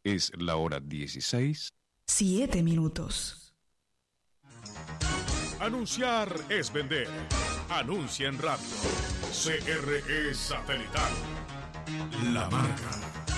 Es la hora 16. 7 minutos. Anunciar es vender. Anuncia en radio. CRE Satelital. La marca.